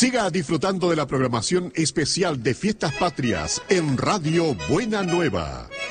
Siga disfrutando de la programación especial de Fiestas Patrias en Radio Buena Nueva.